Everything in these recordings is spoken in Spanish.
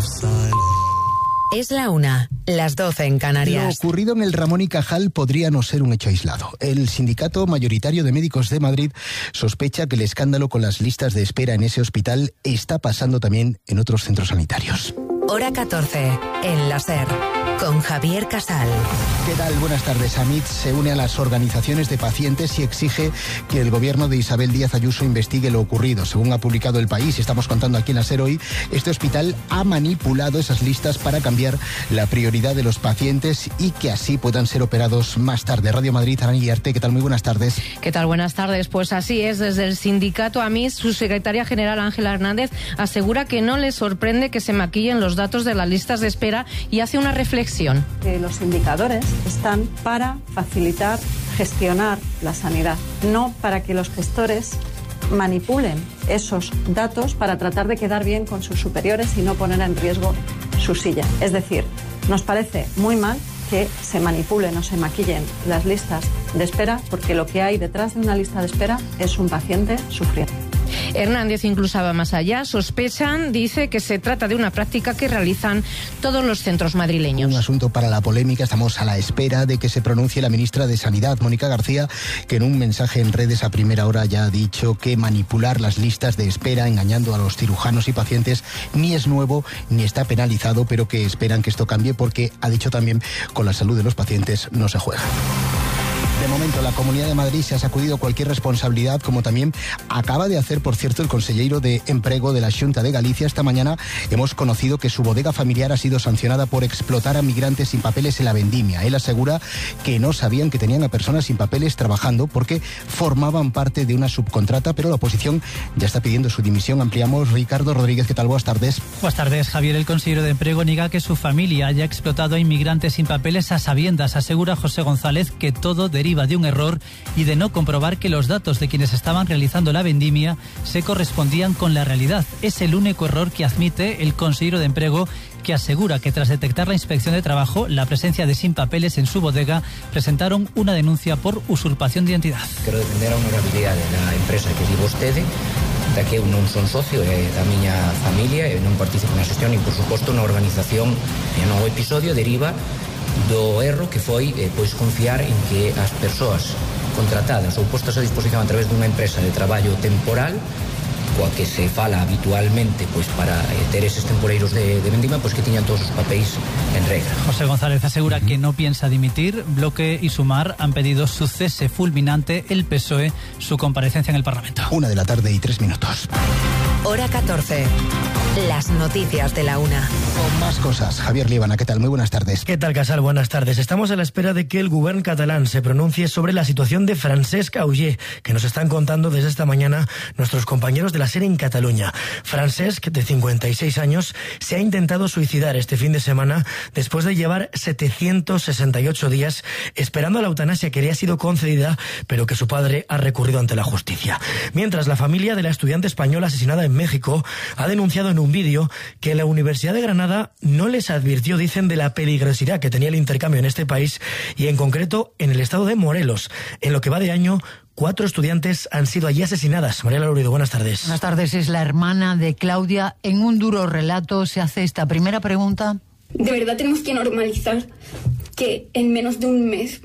Es la 1, las 12 en Canarias. Lo ocurrido en el Ramón y Cajal podría no ser un hecho aislado. El sindicato mayoritario de médicos de Madrid sospecha que el escándalo con las listas de espera en ese hospital está pasando también en otros centros sanitarios. Hora 14, en la SER, con Javier Casal. ¿Qué tal? Buenas tardes. AMIT se une a las organizaciones de pacientes y exige que el gobierno de Isabel Díaz Ayuso investigue lo ocurrido. Según ha publicado El País, y estamos contando aquí en la SER hoy, este hospital ha manipulado esas listas para cambiar la prioridad de los pacientes y que así puedan ser operados más tarde. Radio Madrid, Arán Guillarte, ¿qué tal? Muy buenas tardes. ¿Qué tal? Buenas tardes. Pues así es, desde el sindicato AMIT, su secretaria general Ángela Hernández asegura que no le sorprende que se maquillen los datos de las listas de espera y hace una reflexión. Los indicadores están para facilitar, gestionar la sanidad, no para que los gestores manipulen esos datos para tratar de quedar bien con sus superiores y no poner en riesgo su silla. Es decir, nos parece muy mal que se manipulen o se maquillen las listas de espera, porque lo que hay detrás de una lista de espera es un paciente sufriendo. Hernández incluso va más allá. Sospechan, dice, que se trata de una práctica que realizan todos los centros madrileños. Un asunto para la polémica. Estamos a la espera de que se pronuncie la ministra de Sanidad, Mónica García, que en un mensaje en redes a primera hora ya ha dicho que manipular las listas de espera engañando a los cirujanos y pacientes ni es nuevo ni está penalizado, pero que esperan que esto cambie porque, ha dicho también, con la salud de los pacientes no se juega. De momento, la Comunidad de Madrid se ha sacudido cualquier responsabilidad, como también acaba de hacer, por cierto, el conselleiro de Emprego de la Xunta de Galicia. Esta mañana hemos conocido que su bodega familiar ha sido sancionada por explotar a migrantes sin papeles en la vendimia. Él asegura que no sabían que tenían a personas sin papeles trabajando porque formaban parte de una subcontrata, pero la oposición ya está pidiendo su dimisión. Ampliamos. Ricardo Rodríguez, ¿qué tal? Buenas tardes. Buenas tardes, Javier. El consejero de Emprego niega que su familia haya explotado a inmigrantes sin papeles a sabiendas. Asegura José González que todo deriva de un error y de no comprobar que los datos de quienes estaban realizando la vendimia se correspondían con la realidad. Es el único error que admite el consejero de Emprego, que asegura que tras detectar la Inspección de Trabajo la presencia de sin papeles en su bodega, presentaron una denuncia por usurpación de identidad. Quero defender a honorabilidade da empresa que di vostede, da que eu non son socio, é da miña familia, e non participo na xestión, e por suposto na organización. E no episodio deriva do erro que foi confiar en que as persoas contratadas ou postas a disposición a través dunha empresa de traballo temporal, coa que se fala habitualmente para ter eses temporeiros de vendima, que tiñan todos os papéis en regla. José González asegura que no piensa dimitir. Bloque y Sumar han pedido su cese fulminante, el PSOE su comparecencia en el Parlamento. 1:03 p.m. Hora 14, las noticias de la 1. Con más cosas, Javier Líbana, ¿qué tal? Muy buenas tardes. ¿Qué tal, Casal? Buenas tardes. Estamos a la espera de que el gobierno catalán se pronuncie sobre la situación de Francesc Auger, que nos están contando desde esta mañana nuestros compañeros de la SER en Cataluña. Francesc, de 56 años, se ha intentado suicidar este fin de semana después de llevar 768 días esperando la eutanasia que le ha sido concedida, pero que su padre ha recurrido ante la justicia. Mientras, la familia de la estudiante española asesinada en México ha denunciado en un vídeo que la Universidad de Granada no les advirtió, dicen, de la peligrosidad que tenía el intercambio en este país y en concreto en el estado de Morelos. En lo que va de año, 4 estudiantes han sido allí asesinadas. Mariela Lourido, buenas tardes. Buenas tardes. Es la hermana de Claudia. En un duro relato se hace esta primera pregunta. De verdad tenemos que normalizar que en menos de un mes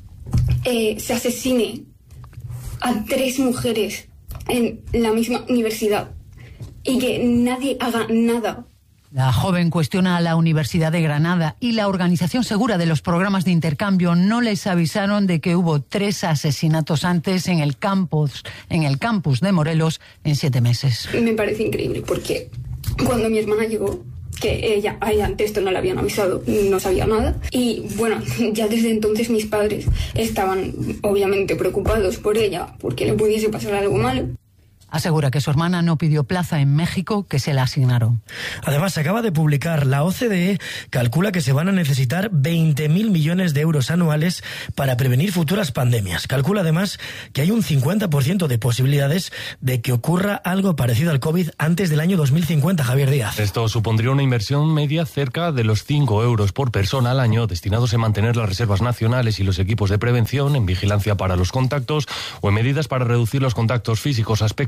se asesine a 3 mujeres en la misma universidad y que nadie haga nada. La joven cuestiona a la Universidad de Granada y la Organización Segura de los Programas de Intercambio. No les avisaron de que hubo 3 asesinatos antes en el campus de Morelos en 7 meses. Me parece increíble porque cuando mi hermana llegó, que ella antes esto no le habían avisado, no sabía nada. Y bueno, ya desde entonces mis padres estaban obviamente preocupados por ella, porque le pudiese pasar algo malo. Asegura que su hermana no pidió plaza en México, que se la asignaron. Además, se acaba de publicar, la OCDE calcula que se van a necesitar 20.000 millones de euros anuales para prevenir futuras pandemias. Calcula además que hay un 50% de posibilidades de que ocurra algo parecido al COVID antes del año 2050, Javier Díaz. Esto supondría una inversión media cerca de los 5 euros por persona al año, destinados en mantener las reservas nacionales y los equipos de prevención, en vigilancia para los contactos o en medidas para reducir los contactos físicos, aspectos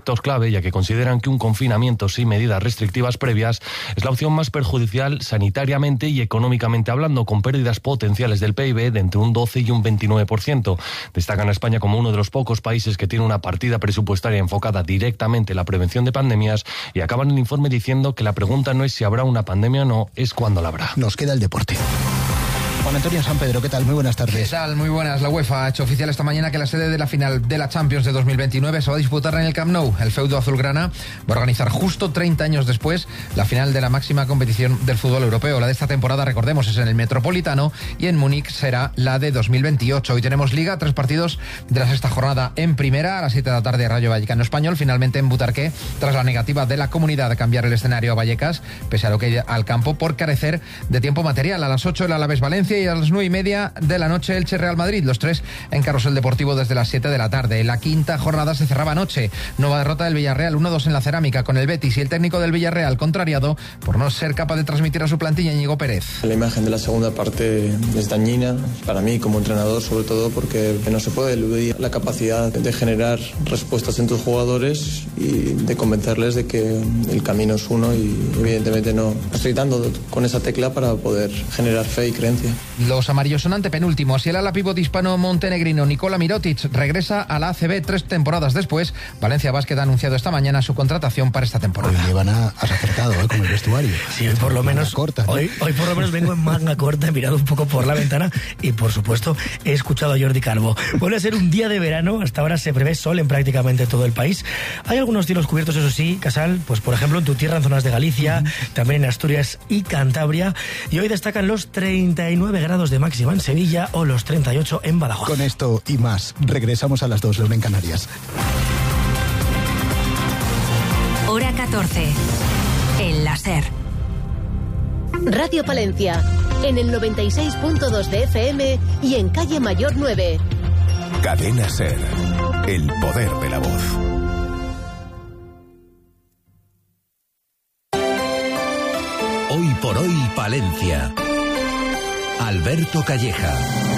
sector clave, ya que consideran que un confinamiento sin medidas restrictivas previas es la opción más perjudicial sanitariamente y económicamente hablando, con pérdidas potenciales del PIB de entre un 12 y un 29%. Destacan a España como uno de los pocos países que tiene una partida presupuestaria enfocada directamente en la prevención de pandemias, y acaban el informe diciendo que la pregunta no es si habrá una pandemia o no, es cuándo la habrá. Nos queda el deporte. Juan Antonio San Pedro, ¿qué tal? Muy buenas tardes. ¿Qué tal? Muy buenas. La UEFA ha hecho oficial esta mañana que la sede de la final de la Champions de 2029 se va a disputar en el Camp Nou. El feudo azulgrana va a organizar justo 30 años después la final de la máxima competición del fútbol europeo. La de esta temporada, recordemos, es en el Metropolitano, y en Múnich será la de 2028. Hoy tenemos Liga, 3 partidos de la sexta jornada. En primera, a las 7 de la tarde, Rayo Vallecano Español, finalmente en Butarque, tras la negativa de la comunidad de cambiar el escenario a Vallecas, pese a lo que al campo por carecer de tiempo material. A las 8 el Alavés Valencia, y a las 9:30 de la noche Elche Real Madrid, los 3 en Carrusel Deportivo desde las 7 de la tarde. La quinta jornada se cerraba anoche. Nueva derrota del Villarreal, 1-2 en la Cerámica con el Betis, y el técnico del Villarreal contrariado por no ser capaz de transmitir a su plantilla, Íñigo Pérez. La imagen de la segunda parte es dañina para mí como entrenador, sobre todo porque no se puede eludir la capacidad de generar respuestas en tus jugadores y de convencerles de que el camino es uno, y evidentemente no estoy dando con esa tecla para poder generar fe y creencia. Los amarillos son antepenúltimos, y el ala pívot hispano-montenegrino Nikola Mirotic regresa a la ACB 3 temporadas después. Valencia Basket ha anunciado esta mañana su contratación para esta temporada. Hoy llevan has acertado con el vestuario. Sí, hoy por lo menos corta, ¿no? hoy por lo menos vengo en manga corta, he mirado un poco por la ventana y por supuesto he escuchado a Jordi Calvo. Vuelve a ser un día de verano, hasta ahora se prevé sol en prácticamente todo el país. Hay algunos cielos cubiertos, eso sí, Casal, pues por ejemplo en tu tierra, en zonas de Galicia, también en Asturias y Cantabria, y hoy destacan los 39 grados de máxima en Sevilla o los 38 en Badajoz. Con esto y más, regresamos a las 2, la 1 en Canarias. Hora 14, en la SER. Radio Palencia, en el 96.2 de FM y en Calle Mayor 9. Cadena SER, el poder de la voz. Hoy por hoy, Palencia. Alberto Calleja.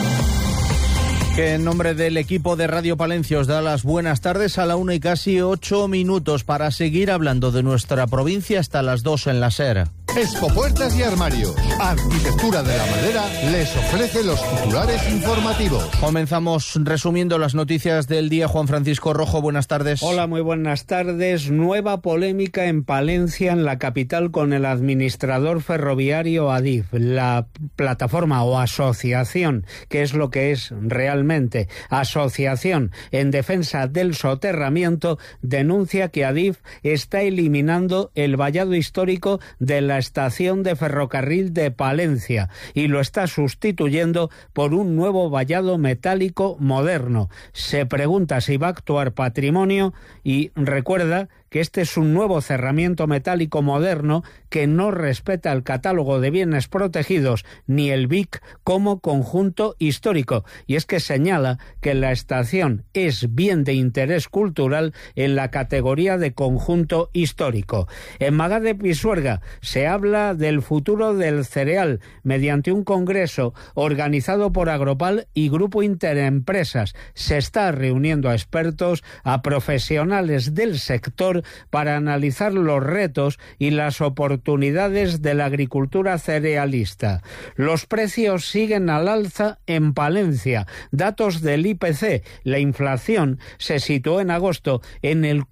Que en nombre del equipo de Radio Palencia os da las buenas tardes a la 1 y casi 8 minutos para seguir hablando de nuestra provincia hasta las 2 en la SER. Expo Puertas y Armarios, Arquitectura de la Madera, les ofrece los titulares informativos. Comenzamos resumiendo las noticias del día. Juan Francisco Rojo, buenas tardes. Hola, muy buenas tardes. Nueva polémica en Palencia, en la capital, con el administrador ferroviario Adif, la plataforma o asociación, que es lo que es realmente, asociación en defensa del soterramiento, denuncia que Adif está eliminando el vallado histórico de la estación de ferrocarril de Palencia y lo está sustituyendo por un nuevo vallado metálico moderno. Se pregunta si va a actuar Patrimonio y recuerda que este es un nuevo cerramiento metálico moderno que no respeta el catálogo de bienes protegidos ni el BIC como conjunto histórico. Y es que señala que la estación es bien de interés cultural en la categoría de conjunto histórico. En Magá de Pisuerga se habla del futuro del cereal mediante un congreso organizado por Agropal y Grupo Interempresas. Se está reuniendo a expertos, a profesionales del sector, para analizar los retos y las oportunidades de la agricultura cerealista. Los precios siguen al alza en Palencia. Datos del IPC, la inflación se situó en agosto en el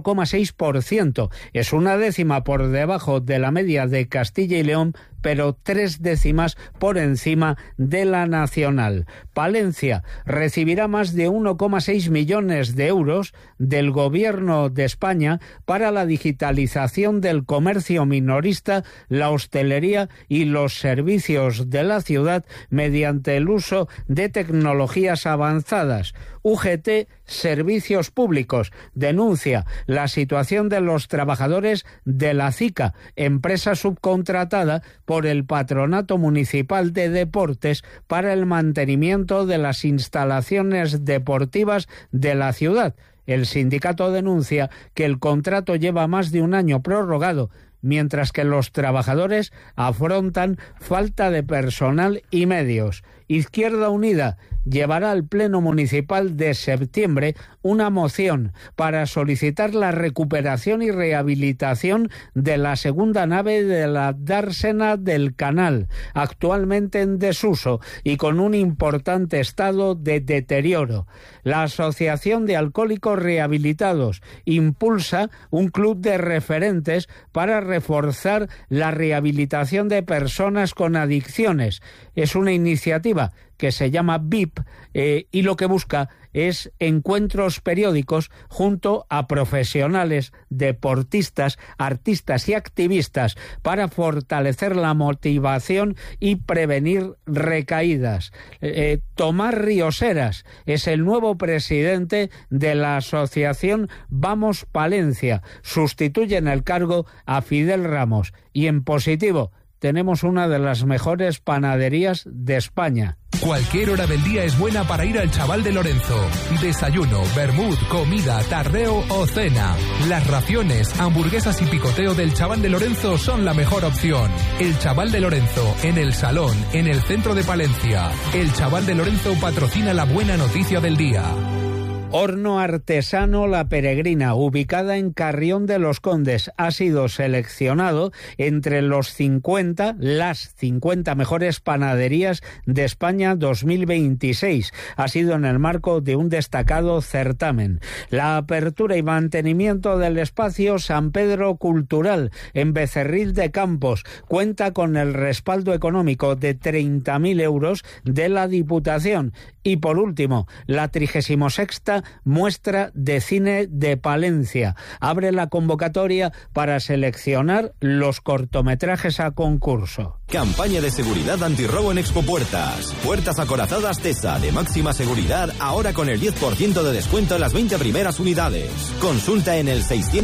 4,6%. Es una décima por debajo de la media de Castilla y León, pero 3 décimas por encima de la nacional. Palencia recibirá más de 1,6 millones de euros del Gobierno de España para la digitalización del comercio minorista, la hostelería y los servicios de la ciudad mediante el uso de tecnologías avanzadas. UGT Servicios Públicos denuncia la situación de los trabajadores de la CICA, empresa subcontratada por el Patronato Municipal de Deportes para el mantenimiento de las instalaciones deportivas de la ciudad. El sindicato denuncia que el contrato lleva más de un año prorrogado mientras que los trabajadores afrontan falta de personal y medios. Izquierda Unida llevará al Pleno Municipal de septiembre una moción para solicitar la recuperación y rehabilitación de la segunda nave de la dársena del Canal, actualmente en desuso y con un importante estado de deterioro. La Asociación de Alcohólicos Rehabilitados impulsa un club de referentes para reforzar la rehabilitación de personas con adicciones. Es una iniciativa que se llama VIP y lo que busca es encuentros periódicos junto a profesionales, deportistas, artistas y activistas para fortalecer la motivación y prevenir recaídas. Tomás Rioseras es el nuevo presidente de la asociación Vamos Palencia. Sustituye en el cargo a Fidel Ramos. Y en positivo, tenemos una de las mejores panaderías de España. Cualquier hora del día es buena para ir al Chaval de Lorenzo. Desayuno, vermut, comida, tardeo o cena. Las raciones, hamburguesas y picoteo del Chaval de Lorenzo son la mejor opción. El Chaval de Lorenzo, en el Salón, en el centro de Palencia. El Chaval de Lorenzo patrocina la buena noticia del día. Horno artesano La Peregrina, ubicada en Carrión de los Condes, ha sido seleccionado entre las 50 mejores panaderías de España 2026. Ha sido en el marco de un destacado certamen. La apertura y mantenimiento del espacio San Pedro Cultural en Becerril de Campos cuenta con el respaldo económico de 30.000 euros de la Diputación. Y por último, la 36ª Muestra de Cine de Palencia abre la convocatoria para seleccionar los cortometrajes a concurso. Campaña de seguridad antirrobo en Expopuertas. Puertas acorazadas TESA de máxima seguridad, ahora con el 10% de descuento en las 20 primeras unidades. Consulta en el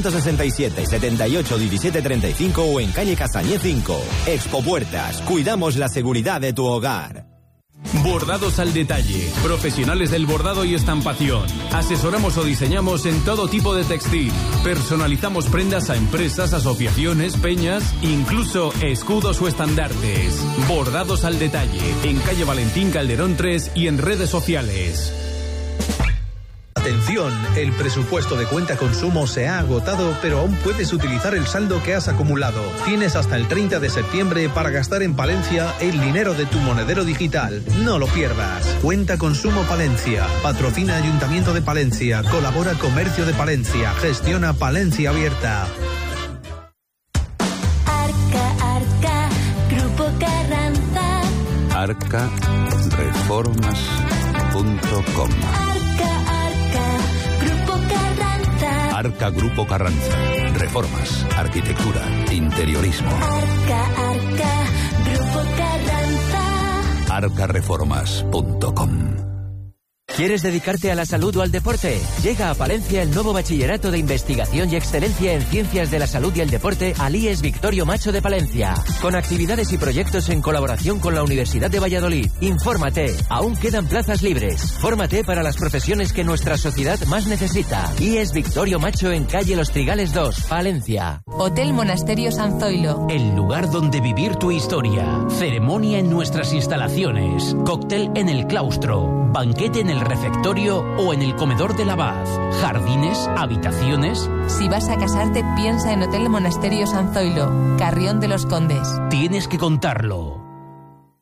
667 78 17 35 o en calle Casañé 5. Expopuertas, cuidamos la seguridad de tu hogar. Bordados al detalle, profesionales del bordado y estampación. Asesoramos o diseñamos en todo tipo de textil. Personalizamos prendas a empresas, asociaciones, peñas, incluso escudos o estandartes. Bordados al detalle, en calle Valentín Calderón 3 y en redes sociales. Atención, el presupuesto de cuenta consumo se ha agotado, pero aún puedes utilizar el saldo que has acumulado. Tienes hasta el 30 de septiembre para gastar en Palencia el dinero de tu monedero digital. No lo pierdas. Cuenta Consumo Palencia. Patrocina Ayuntamiento de Palencia. Colabora Comercio de Palencia. Gestiona Palencia Abierta. Arca, Grupo Carranza. Arcareformas.com. Arca Grupo Carranza. Reformas, arquitectura, interiorismo. Arca, Grupo Carranza. Arcareformas.com. ¿Quieres dedicarte a la salud o al deporte? Llega a Palencia el nuevo Bachillerato de Investigación y Excelencia en Ciencias de la Salud y el Deporte al IES Victorio Macho de Palencia, con actividades y proyectos en colaboración con la Universidad de Valladolid. Infórmate, aún quedan plazas libres. Fórmate para las profesiones que nuestra sociedad más necesita. IES Victorio Macho en calle Los Trigales 2, Palencia. Hotel Monasterio San Zoilo. El lugar donde vivir tu historia. Ceremonia en nuestras instalaciones. Cóctel en el claustro. Banquete en el refectorio o en el comedor del abad. Jardines, habitaciones. Si vas a casarte, piensa en Hotel Monasterio San Zoilo, Carrión de los Condes. Tienes que contarlo.